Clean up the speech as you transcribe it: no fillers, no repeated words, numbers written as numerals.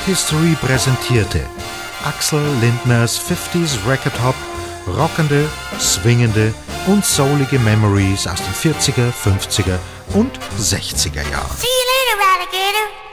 History präsentierte Axel Lindners 50s Record Hop, rockende, swingende und soulige Memories aus den 40er, 50er und 60er Jahren. See you later, alligator.